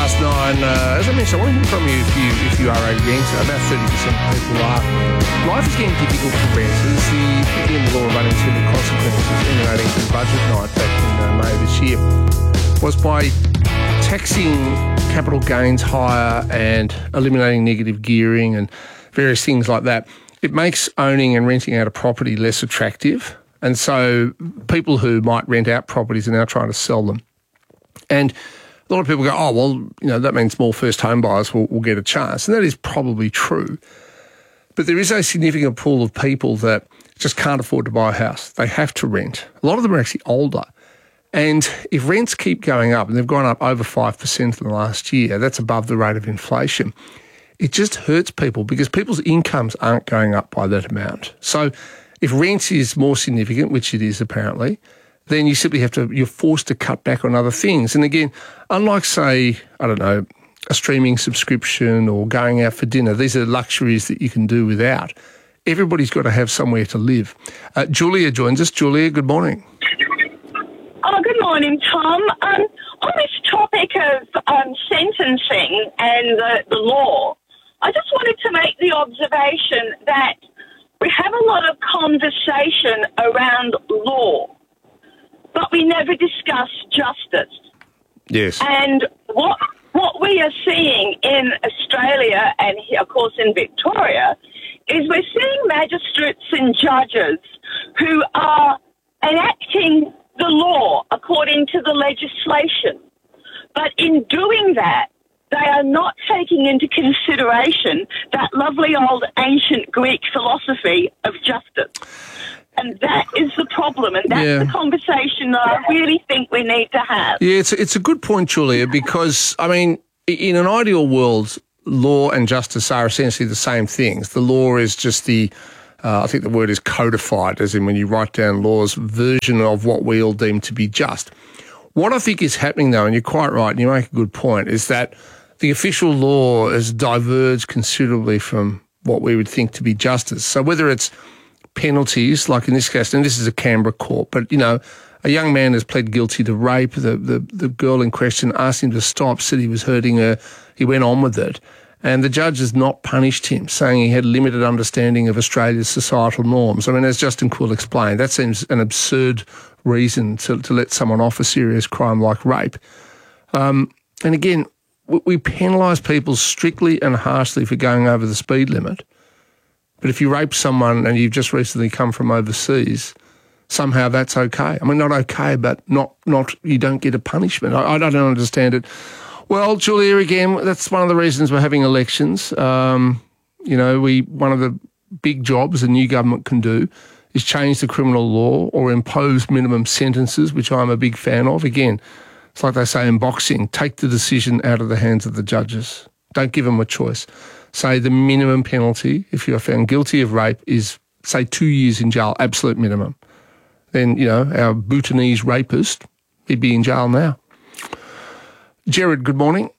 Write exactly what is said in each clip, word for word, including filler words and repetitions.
past nine. Uh, as I mentioned, I want to hear from you if you if you are against it. About thirty percent of people are. Life is getting difficult for renters. The picking in the law of unintended consequences emanating from budget night back in uh, May this year was by taxing capital gains higher and eliminating negative gearing and various things like that. It makes owning and renting out a property less attractive. And so people who might rent out properties are now trying to sell them. And a lot of people go, oh, well, you know, that means more first home buyers will, will get a chance. And that is probably true. But there is a significant pool of people that just can't afford to buy a house. They have to rent. A lot of them are actually older. And if rents keep going up, and they've gone up over five percent in the last year, that's above the rate of inflation, it just hurts people because people's incomes aren't going up by that amount. So if rent is more significant, which it is apparently, then you simply have to, you're forced to cut back on other things. And again, unlike, say, I don't know, a streaming subscription or going out for dinner, these are luxuries that you can do without. Everybody's got to have somewhere to live. Uh, Julia joins us. Julia, good morning. Oh, good morning, Tom. Um, on this topic of um, sentencing and the, the law, I just wanted to make the observation that we have a lot of conversation around law, but we never discuss justice. Yes. And what what we are seeing in Australia and, here, of course, in Victoria is we're seeing magistrates and judges who are enacting the law according to the legislation. But in doing that, they are not taking into consideration that lovely old ancient Greek philosophy of justice. And that is the problem, and that's yeah. the conversation that I really think we need to have. Yeah, it's a, it's a good point, Julia, because, I mean, in an ideal world, law and justice are essentially the same things. The law is just the, uh, I think the word is codified, as in when you write down laws, version of what we all deem to be just. What I think is happening, though, and you're quite right, and you make a good point, is that the official law has diverged considerably from what we would think to be justice. So whether it's penalties, like in this case, and this is a Canberra court, but, you know, a young man has pled guilty to rape. The, the, the girl in question asked him to stop, said he was hurting her. He went on with it. And the judge has not punished him, saying he had limited understanding of Australia's societal norms. I mean, as Justin Quill explained, that seems an absurd reason to, to let someone off a serious crime like rape. Um, and again, we, we penalise people strictly and harshly for going over the speed limit. But if you rape someone and you've just recently come from overseas, somehow that's okay. I mean, not okay, but not, not you don't get a punishment. I, I don't understand it. Well, Julia, again, that's one of the reasons we're having elections. Um, you know, we one of the big jobs a new government can do is change the criminal law or impose minimum sentences, which I'm a big fan of. Again, it's like they say in boxing, take the decision out of the hands of the judges. Don't give them a choice. Say the minimum penalty, if you are found guilty of rape, is, say, two years in jail, absolute minimum. Then, you know, our Bhutanese rapist, he'd be in jail now. Jared, good morning.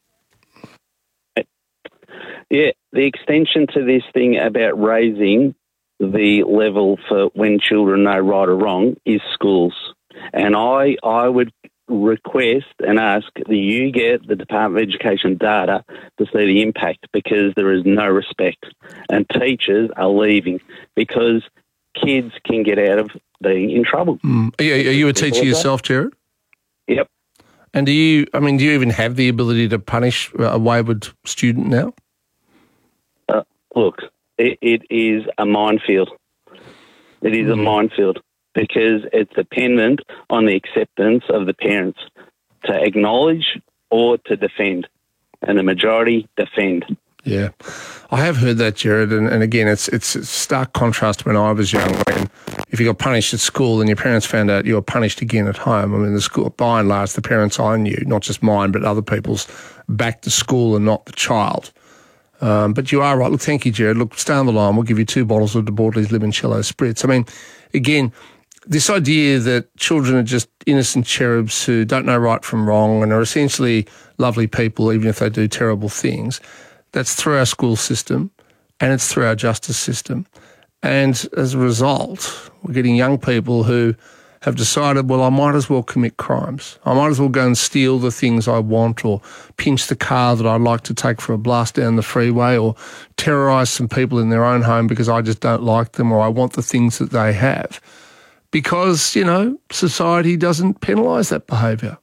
Yeah, the extension to this thing about raising the level for when children know right or wrong is schools. And I, I would request and ask that you get the Department of Education data to see the impact, because there is no respect and teachers are leaving because kids can get out of being in trouble. Mm. Are, you, are you a teacher yourself, Jared? Yep. And do you, I mean, do you even have the ability to punish a wayward student now? Uh, look, it, it is a minefield. It is mm. a minefield because it's dependent on the acceptance of the parents to acknowledge or to defend, and the majority defend. Yeah, I have heard that, Jared, and, and again, it's it's a stark contrast when I was young, when if you got punished at school and your parents found out you were punished again at home. I mean, the school, by and large, the parents I knew, not just mine, but other people's, back to school and not the child. Um, but you are right. Look, thank you, Jared. Look, stay on the line. We'll give you two bottles of De Bortoli's Limoncello Spritz. I mean, again, this idea that children are just innocent cherubs who don't know right from wrong and are essentially lovely people, even if they do terrible things, that's through our school system and it's through our justice system. And as a result, we're getting young people who have decided, well, I might as well commit crimes. I might as well go and steal the things I want, or pinch the car that I'd like to take for a blast down the freeway, or terrorise some people in their own home because I just don't like them, or I want the things that they have. Because, you know, society doesn't penalise that behaviour.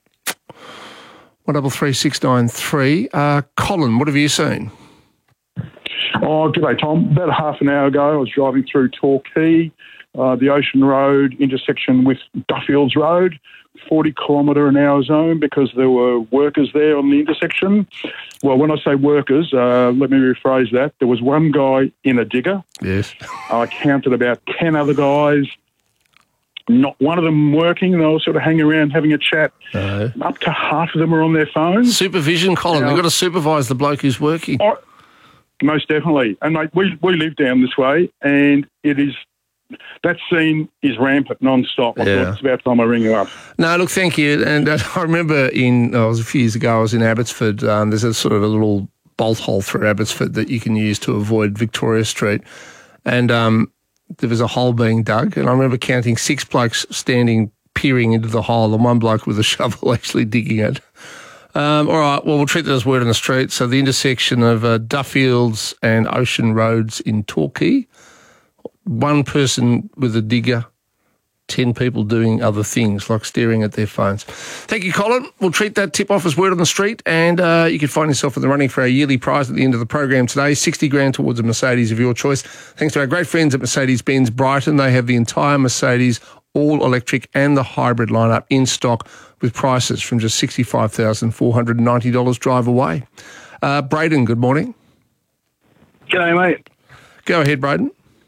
one double three six nine three. Uh, Colin, what have you seen? Oh, g'day, Tom. About half an hour ago, I was driving through Torquay, uh, the Ocean Road intersection with Duffields Road, forty kilometre an hour zone because there were workers there on the intersection. Well, when I say workers, uh, let me rephrase that. There was one guy in a digger. Yes. I counted about ten other guys. Not one of them working. They were sort of hanging around having a chat. No. Up to half of them are on their phones. Supervision, Colin. Now, You've got to supervise the bloke who's working. Oh, most definitely. And, mate, we, we live down this way, and it is... That scene is rampant non-stop. I Yeah. thought it's about time I ring you up. No, look, thank you. And uh, I remember in, oh, it was a few years ago, I was in Abbotsford. Um, there's a sort of a little bolt hole through Abbotsford that you can use to avoid Victoria Street. And um, there was a hole being dug. And I remember counting six blokes standing, peering into the hole, and one bloke with a shovel actually digging it. Um, all right, well, we'll treat that as word on the street. So the intersection of uh, Duffields and Ocean Roads in Torquay, one person with a digger, ten people doing other things like staring at their phones. Thank you, Colin. We'll treat that tip off as word on the street, and uh, you can find yourself in the running for our yearly prize at the end of the program today, sixty grand towards a Mercedes of your choice. Thanks to our great friends at Mercedes-Benz Brighton. They have the entire Mercedes all-electric and the hybrid lineup in stock with prices from just sixty-five thousand four hundred ninety dollars drive away. Uh, Braden, good morning. G'day, mate. Go ahead, Braden.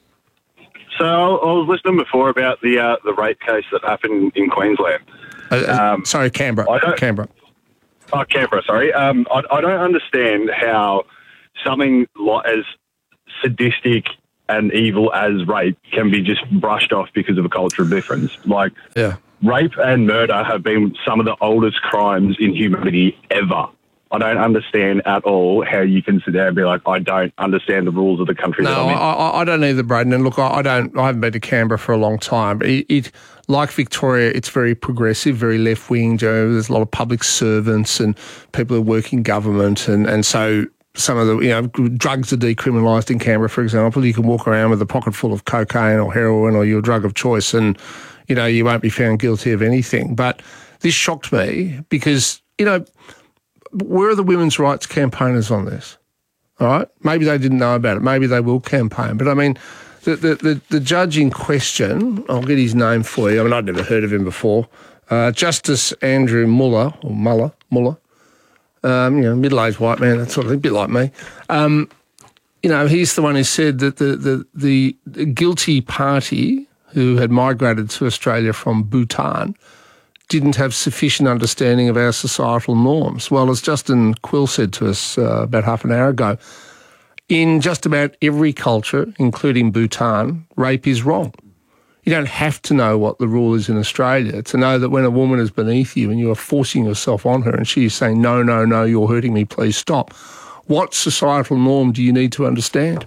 So I was listening before about the uh, the rape case that happened in Queensland. Uh, Um, sorry, Canberra. I don't- Canberra. Oh, Canberra, sorry. Um, I, I don't understand how something like as sadistic and evil as rape can be just brushed off because of a cultural difference. Like, Yeah. rape and murder have been some of the oldest crimes in humanity ever. I don't understand at all how you can sit there and be like, I don't understand the rules of the country No, that I'm in. I, I, I don't either, Braden. And look, I, I don't. I haven't been to Canberra for a long time. But it, it, like Victoria, it's very progressive, very left wing. There's a lot of public servants and people who work in government, and and so some of the you know drugs are decriminalised in Canberra, for example. You can walk around with a pocket full of cocaine or heroin or your drug of choice, and you know you won't be found guilty of anything. But this shocked me because you know. Where are the women's rights campaigners on this? All right? Maybe they didn't know about it. Maybe they will campaign. But, I mean, the the, the, the judge in question, I'll get his name for you. I mean, I'd never heard of him before. Uh, Justice Andrew Muller, or Muller, Muller, um, you know, middle-aged white man, that sort of thing, a bit like me. Um, you know, he's the one who said that the, the, the, the guilty party who had migrated to Australia from Bhutan didn't have sufficient understanding of our societal norms. Well, as Justin Quill said to us uh, about half an hour ago, in just about every culture, including Bhutan, rape is wrong. You don't have to know what the rule is in Australia to know that when a woman is beneath you and you are forcing yourself on her and she is saying, no, no, no, you're hurting me, please stop. What societal norm do you need to understand?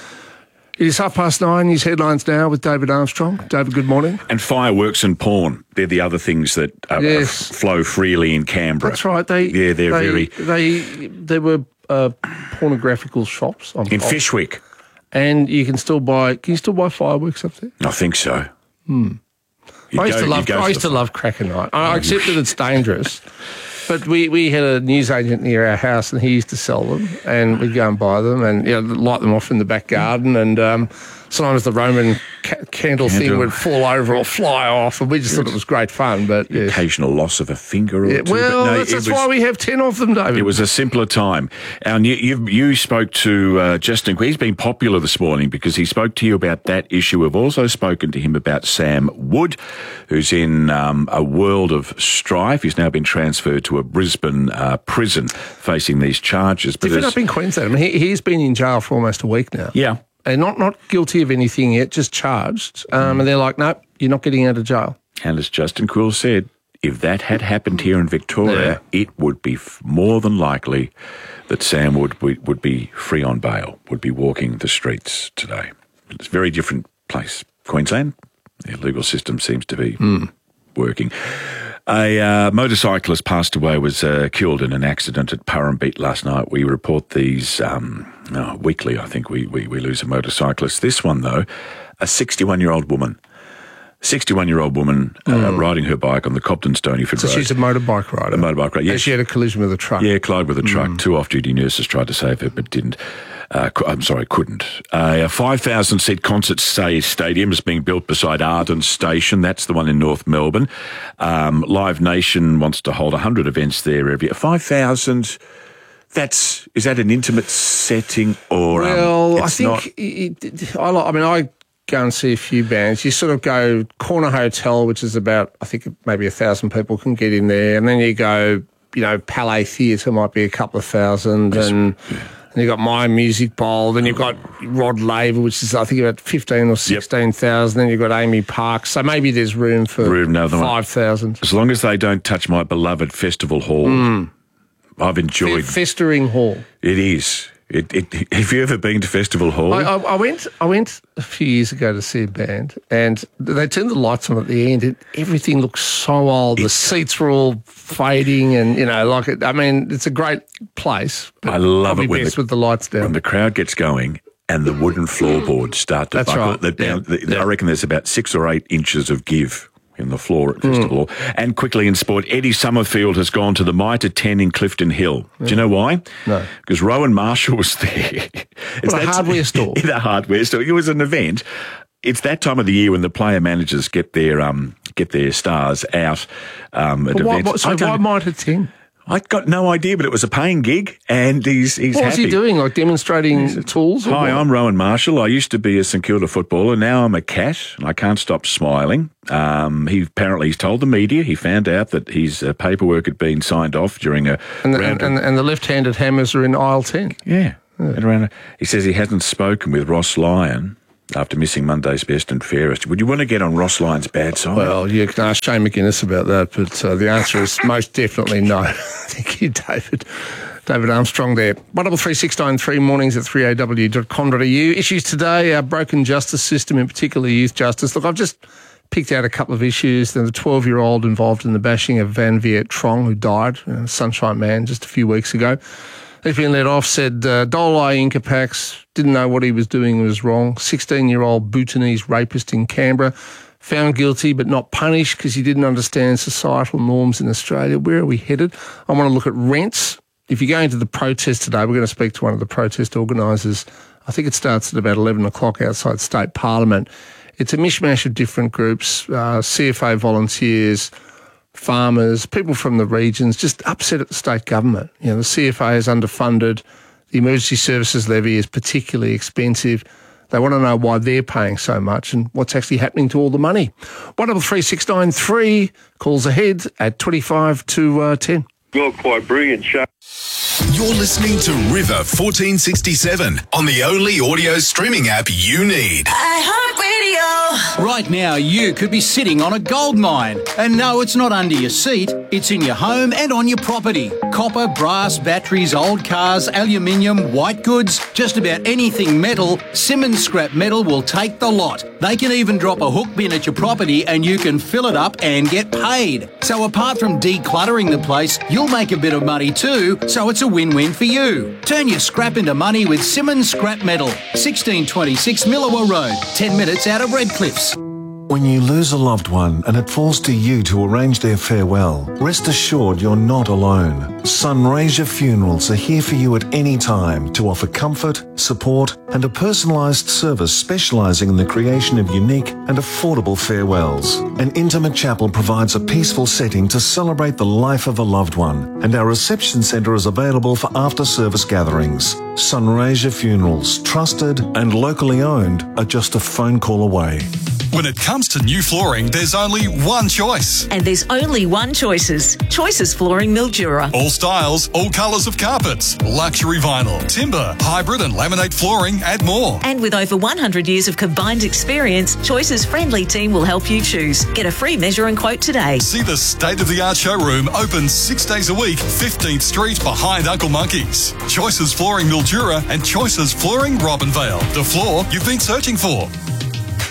It is half past nine. News headlines now with David Armstrong. David, good morning. And fireworks and porn, they're the other things that uh, Yes. f- flow freely in Canberra. That's right. They Yeah, they're they, very... They there were uh, pornographical shops on In top. Fishwick, and you can still buy. Can you still buy fireworks up there? I think so. Hmm. You'd I used go- to love. you'd go I for used the to love Cracker Night. I accept that it's dangerous, but we, we had a newsagent near our house, and he used to sell them, and we'd go and buy them, and you know, light them off in the back garden, and. Um, Sometimes the Roman ca- candle, thing Candle. would fall over or fly off, and we just thought it was great fun. But yeah. occasional loss of a finger or Yeah, two. well, but no, that's, it that's was- why we have ten of them, David. It was a simpler time. And you, you, you spoke to uh, Justin. He's been popular this morning because he spoke to you about that issue. We've also spoken to him about Sam Wood, who's in um, a world of strife. He's now been transferred to a Brisbane uh, prison facing these charges. But Different as- up in Queensland. I mean, he, he's been in jail for almost a week now. yeah. And not, not guilty of anything yet, just charged. Um, and they're like, nope, you're not getting out of jail. And as Justin Quill said, if that had happened here in Victoria, it would be f- more than likely that Sam would, would would be free on bail, would be walking the streets today. It's a very different place. Queensland, The legal system seems to be mm. working. A uh, motorcyclist passed away, was uh, killed in an accident at Purrumbete last night. We report these um, oh, weekly, I think we, we, we lose a motorcyclist. This one, though, a sixty-one-year-old woman. sixty-one-year-old woman uh, mm. riding her bike on the Cobden-Stonyford so Road. So she's a motorbike rider? A motorbike rider, yes. And she had a collision with a truck? Yeah, collided with a truck. Mm. Two off-duty nurses tried to save her but didn't. Uh, I'm sorry, couldn't. Uh, a five thousand seat concert stadium is being built beside Arden Station. That's the one in North Melbourne. Um, Live Nation wants to hold one hundred events there every year. five thousand, that's, is that an intimate setting or... Well, um, I think, not... it, it, I, I mean, I go and see a few bands. You sort of go Corner Hotel, which is about, I think maybe a thousand people can get in there. And then you go, you know, Palais Theatre might be a couple of thousand. Yes. And... Yeah. And you've got My Music Bowl, then you've got Rod Laver, which is, I think, about fifteen or sixteen thousand. Yep. Then you've got Amy Park. So maybe there's room for room, no, five thousand. As long as they don't touch my beloved Festival Hall. Mm. I've enjoyed... F- Festering Hall. It is. It, it, have you ever been to Festival Hall? I, I, I went I went a few years ago to see a band, and they turned the lights on at the end, and everything looked so old. It, the seats were all fading, and, you know, like, it, I mean, it's a great place. I love it when best the, with the lights down. When the crowd gets going and the wooden floorboards start to That's buckle. right. The, down, yeah. the, yeah. I reckon there's about six or eight inches of give in the floor at Festival mm. Hall. And quickly in sport, Eddie Summerfield has gone to the Mitre ten in Clifton Hill. Yeah. Do you know why? No. Because Rowan Marshall was there. It's a hardware store. In a hardware store. It was an event. It's that time of the year when the player managers get their um get their stars out um, at but why, events. What, so why Mitre ten? I got no idea, but it was a paying gig, and he's he's what happy. What was he doing? Like demonstrating he's, tools? Or Hi, what? I'm Rowan Marshall. I used to be a St Kilda footballer. Now I'm a cat, and I can't stop smiling. Um, he apparently he's told the media. He found out that his uh, paperwork had been signed off during a and the, round. And, of, and the left-handed hammers are in aisle ten. Yeah. yeah. And around a, he says he hasn't spoken with Ross Lyon after missing Monday's Best and Fairest. Would you want to get on Ross Lyon's bad side? Well, you can ask Shane McGuinness about that, but uh, the answer is most definitely no. Thank you, David. David Armstrong there. one double three six nine three, mornings at three a w dot com dot a u. Issues today, our broken justice system, in particular youth justice. Look, I've just picked out a couple of issues. There's a twelve-year-old involved in the bashing of Van Viet Trong, who died, a Sunshine Man, just a few weeks ago. He's been let off, said uh, Dolai Incapax didn't know what he was doing was wrong. sixteen-year-old Bhutanese rapist in Canberra, found guilty but not punished because he didn't understand societal norms in Australia. Where are we headed? I want to look at rents. If you're going to the protest today, we're going to speak to one of the protest organisers. I think it starts at about eleven o'clock outside State Parliament. It's a mishmash of different groups, uh, C F A volunteers, farmers, people from the regions, just upset at the state government. You know, the C F A is underfunded. The emergency services levy is particularly expensive. They want to know why they're paying so much and what's actually happening to all the money. one double three six nine three calls ahead at twenty-five to ten. You're quite brilliant, show. You're listening to River fourteen sixty-seven on the only audio streaming app you need. iHeartRadio. Right now, you could be sitting on a gold mine. And no, it's not under your seat. It's in your home and on your property. Copper, brass, batteries, old cars, aluminium, white goods, just about anything metal, Simmons Scrap Metal will take the lot. They can even drop a hook bin at your property and you can fill it up and get paid. So apart from decluttering the place, you'll make a bit of money too, so it's a win-win for you. Turn your scrap into money with Simmons Scrap Metal. sixteen twenty-six Millawa Road, ten minutes out of Redcliffs. When you lose a loved one and it falls to you to arrange their farewell, rest assured you're not alone. Sunraysia Funerals are here for you at any time to offer comfort, support and a personalised service specialising in the creation of unique and affordable farewells. An intimate chapel provides a peaceful setting to celebrate the life of a loved one, and our reception centre is available for after-service gatherings. Sunraysia Funerals, trusted and locally owned, are just a phone call away. When it comes to new flooring, there's only one choice. And there's only one Choices. Choices Flooring Mildura. All styles, all colours of carpets, luxury vinyl, timber, hybrid and laminate flooring and more. And with over one hundred years of combined experience, Choices' friendly team will help you choose. Get a free measure and quote today. See the state-of-the-art showroom open six days a week, fifteenth Street behind Uncle Monkey's. Choices Flooring Mildura and Choices Flooring Robinvale. The floor you've been searching for.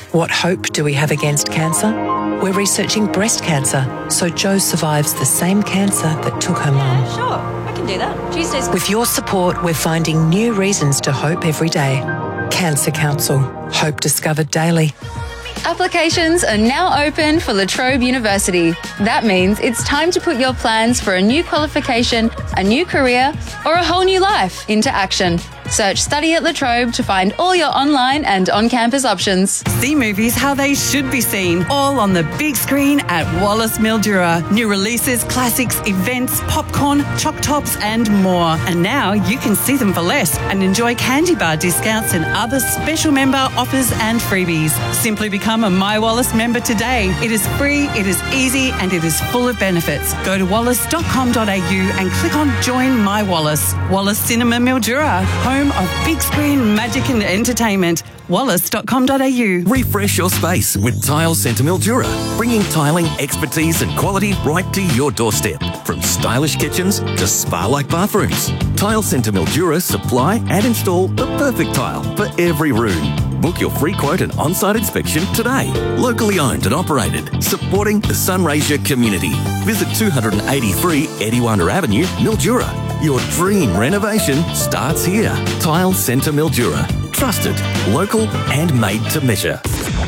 What hope do we have against cancer? We're researching breast cancer, so Jo survives the same cancer that took her mum. Yeah, sure. I can do that. Tuesdays. With your support, we're finding new reasons to hope every day. Cancer Council. Hope discovered daily. Applications are now open for La Trobe University. That means it's time to put your plans for a new qualification, a new career, or a whole new life into action. Search Study at La Trobe to find all your online and on-campus options. See movies how they should be seen, all on the big screen at Wallace Mildura. New releases, classics, events, popcorn, choc tops and more. And now you can see them for less and enjoy candy bar discounts and other special member offers and freebies. Simply become a My Wallace member today. It is free, it is easy and it is full of benefits. Go to wallace dot com dot a u and click on Join My Wallace. Wallace Cinema Mildura, home of big screen magic and entertainment. wallace dot com dot a u. Refresh your space with Tile Centre Mildura, bringing tiling expertise and quality right to your doorstep. From stylish kitchens to spa-like bathrooms, Tile Centre Mildura supply and install the perfect tile for every room. Book your free quote and on-site inspection today. Locally owned and operated, supporting the Sunraysia community. Visit two eighty-three Ediwana Avenue, Mildura. Your dream renovation starts here. Tile Centre Mildura. Trusted, local and made to measure.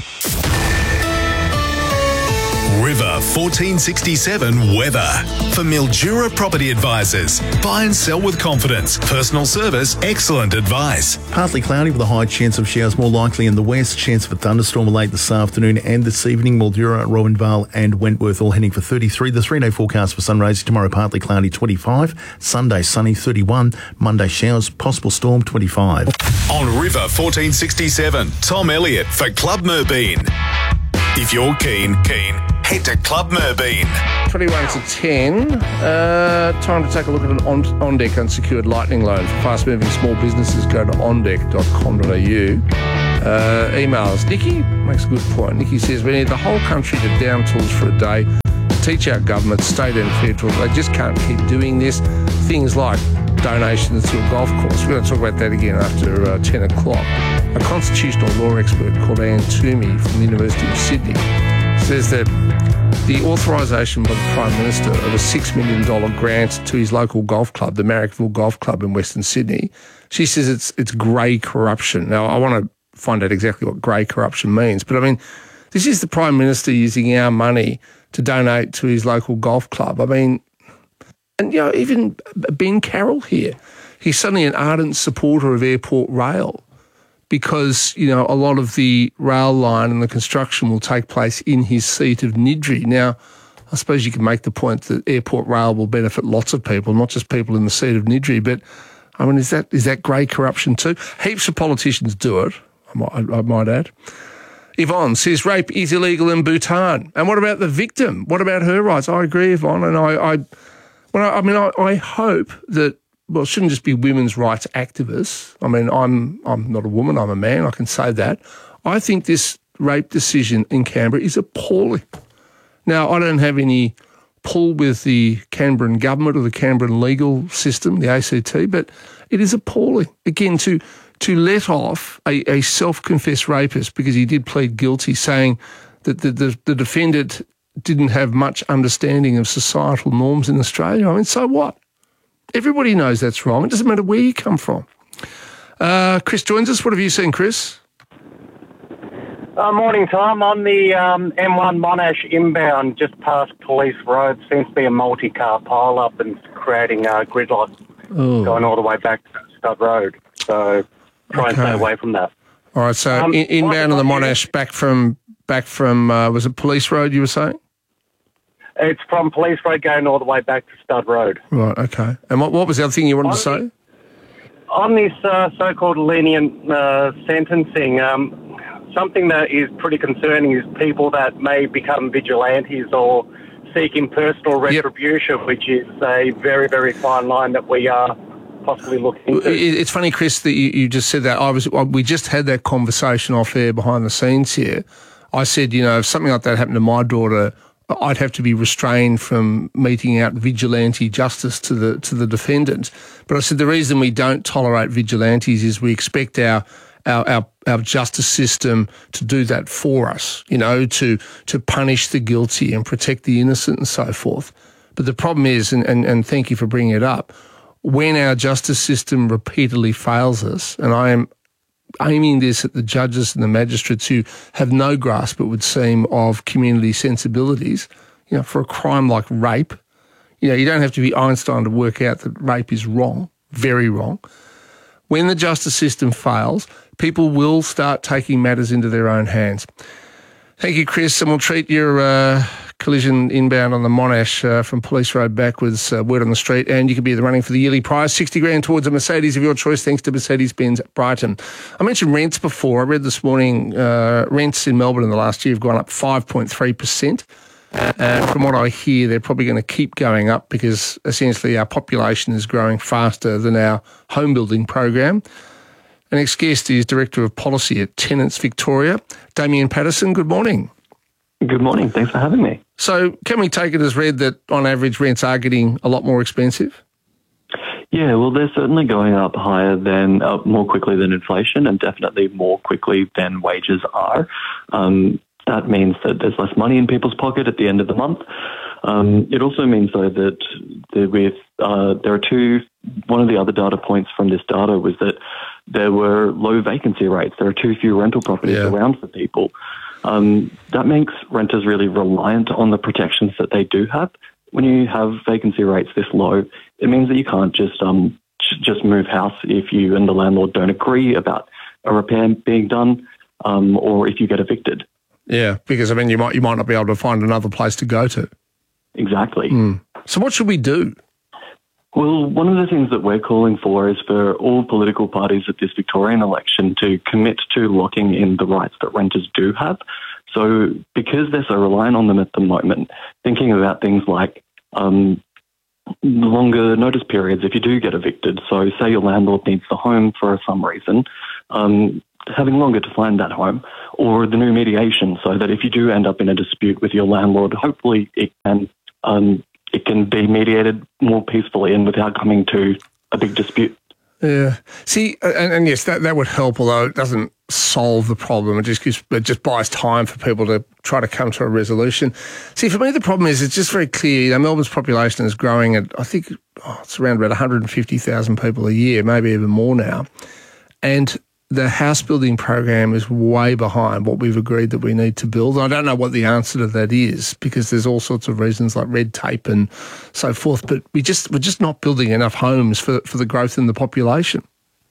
River fourteen sixty-seven weather. For Mildura Property Advisors. Buy and sell with confidence. Personal service, excellent advice. Partly cloudy with a high chance of showers, more likely in the west. Chance of a thunderstorm late this afternoon and this evening. Mildura, Rowan Vale and Wentworth all heading for thirty-three. The three-day forecast for Sunraysia tomorrow, partly cloudy, twenty-five. Sunday, sunny, thirty-one. Monday, showers, possible storm, twenty-five. On River fourteen sixty-seven, Tom Elliott for Club Merbeen. If you're keen, keen, head to Club Merbeen. twenty-one to ten. Uh, time to take a look at an on- OnDeck unsecured lightning loan for fast-moving small businesses. Go to on deck dot com dot a u. Uh, emails. Nikki makes a good point. Nikki says we need the whole country to down tools for a day, to teach our government, state and federal. They just can't keep doing this. Things like donations to a golf course. We're going to talk about that again after uh, ten o'clock. A constitutional law expert called Anne Toomey from the University of Sydney says that the authorisation by the Prime Minister of a six million dollars grant to his local golf club, the Marrickville Golf Club in Western Sydney, she says it's it's grey corruption. Now, I want to find out exactly what grey corruption means, but I mean, this is the Prime Minister using our money to donate to his local golf club. I mean, and, you know, even Ben Carroll here, he's suddenly an ardent supporter of Airport Rail because, you know, a lot of the rail line and the construction will take place in his seat of Niddrie. Now, I suppose you can make the point that Airport Rail will benefit lots of people, not just people in the seat of Niddrie, but, I mean, is that is that grey corruption too? Heaps of politicians do it, I might, I might add. Yvonne says rape is illegal in Bhutan. And what about the victim? What about her rights? I agree, Yvonne, and I... I Well, I mean, I, I hope that, well, it shouldn't just be women's rights activists. I mean, I'm I'm not a woman, I'm a man, I can say that. I think this rape decision in Canberra is appalling. Now, I don't have any pull with the Canberran government or the Canberran legal system, the A C T, but it is appalling. Again, to to let off a, a self-confessed rapist because he did plead guilty, saying that the, the, the defendant didn't have much understanding of societal norms in Australia. I mean, so what? Everybody knows that's wrong. It doesn't matter where you come from. Uh, Chris joins us. What have you seen, Chris? Uh, morning, Tom. On the um, M one Monash inbound, just past Police Road, seems to be a multi-car pile-up and creating uh, gridlock oh. going all the way back to Stud Road. So try okay. and stay away from that. All right, so um, in, inbound on the Monash back from... Back from, uh, was it Police Road you were saying? It's from Police Road going all the way back to Stud Road. Right, okay. And what, what was the other thing you wanted on to say? The, on this uh, so-called lenient uh, sentencing, um, something that is pretty concerning is people that may become vigilantes or seeking personal retribution, yep. which is a very, very fine line that we are possibly looking into. It's funny, Chris, that you, you just said that. I was. We just had that conversation off air behind the scenes here. I said, you know, if something like that happened to my daughter, I'd have to be restrained from meting out vigilante justice to the to the defendant. But I said the reason we don't tolerate vigilantes is we expect our our, our our justice system to do that for us, you know, to to punish the guilty and protect the innocent and so forth. But the problem is, and, and, and thank you for bringing it up, when our justice system repeatedly fails us, and I am aiming this at the judges and the magistrates who have no grasp, it would seem, of community sensibilities, you know, for a crime like rape, you know, you don't have to be Einstein to work out that rape is wrong, very wrong. When the justice system fails, people will start taking matters into their own hands. Thank you, Chris, and we'll treat your uh, collision inbound on the Monash uh, from Police Road backwards, uh, word on the street, and you could be the running for the yearly prize, sixty grand towards a Mercedes of your choice, thanks to Mercedes-Benz Brighton. I mentioned rents before. I read this morning uh, rents in Melbourne in the last year have gone up five point three percent. Uh, from what I hear, they're probably going to keep going up because essentially our population is growing faster than our home building program. Our next guest is Director of Policy at Tenants Victoria, Damien Patterson. Good morning. Good morning. Thanks for having me. So can we take it as read that on average rents are getting a lot more expensive? Yeah, well, they're certainly going up higher than, uh, more quickly than inflation, and definitely more quickly than wages are. Um, That means that there's less money in people's pocket at the end of the month. Um, it also means, though, that there, with, uh, there are two, one of the other data points from this data was that there were low vacancy rates. There are too few rental properties yeah. around for people. Um, that makes renters really reliant on the protections that they do have. When you have vacancy rates this low, it means that you can't just um, just move house if you and the landlord don't agree about a repair being done, um, or if you get evicted. Yeah, because I mean, you might you might not be able to find another place to go to. Exactly. Mm. So what should we do? Well, one of the things that we're calling for is for all political parties at this Victorian election to commit to locking in the rights that renters do have. So because they're so reliant on them at the moment, thinking about things like um, longer notice periods if you do get evicted. So say your landlord needs the home for some reason, um, having longer to find that home, or the new mediation so that if you do end up in a dispute with your landlord, hopefully it can um, it can be mediated more peacefully and without coming to a big dispute. Yeah. See, and, and yes, that, that would help, although it doesn't solve the problem. It just gives, it just buys time for people to try to come to a resolution. See, for me, the problem is it's just very clear. You know, Melbourne's population is growing at, I think, oh, it's around about one hundred fifty thousand people a year, maybe even more now. And the house building program is way behind what we've agreed that we need to build. I don't know what the answer to that is because there's all sorts of reasons like red tape and so forth, but we just, we're just not building enough homes for, for the growth in the population.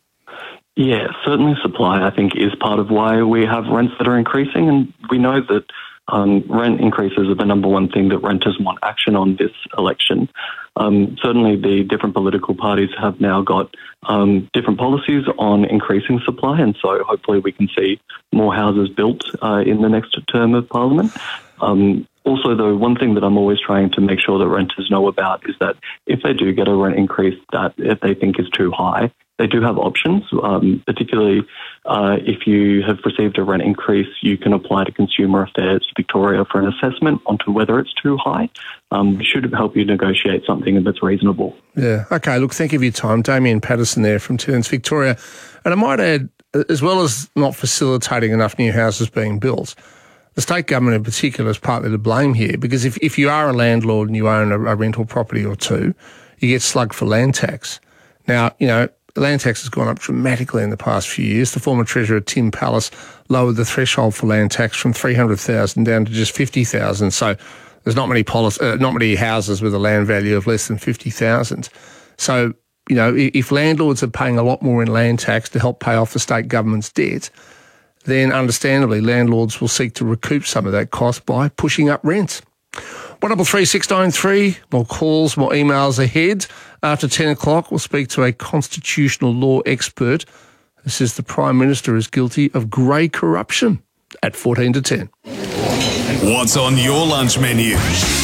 Yeah, certainly supply, I think, is part of why we have rents that are increasing, and we know that um, rent increases are the number one thing that renters want action on this election. Um, certainly the different political parties have now got um, different policies on increasing supply, and so hopefully we can see more houses built uh, in the next term of Parliament. Um, also, though, one thing that I'm always trying to make sure that renters know about is that if they do get a rent increase that if they think is too high, they do have options, um, particularly uh, if you have received a rent increase, you can apply to Consumer Affairs Victoria for an assessment onto whether it's too high. Um, it should help you negotiate something that's reasonable. Yeah. Okay, look, thank you for your time. Damien Patterson there from Tenants Victoria. And I might add, as well as not facilitating enough new houses being built, the state government in particular is partly to blame here, because if, if you are a landlord and you own a, a rental property or two, you get slugged for land tax. Now, you know, land tax has gone up dramatically in the past few years. The former Treasurer, Tim Pallas, lowered the threshold for land tax from three hundred thousand dollars down to just fifty thousand dollars. So there's not many policy, uh, not many houses with a land value of less than fifty thousand dollars. So, you know, if landlords are paying a lot more in land tax to help pay off the state government's debt, then understandably landlords will seek to recoup some of that cost by pushing up rents. one double three six nine three, more calls, more emails ahead. After ten o'clock, we'll speak to a constitutional law expert who says the Prime Minister is guilty of grey corruption at fourteen to ten. What's on your lunch menu?